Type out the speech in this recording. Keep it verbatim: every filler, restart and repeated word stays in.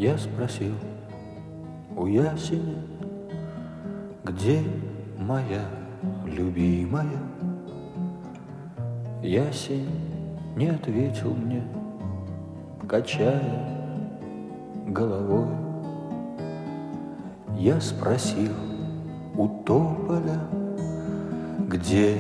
Я спросил у ясеня, где моя любимая? Ясень не ответил мне, качая головой. Я спросил у тополя, где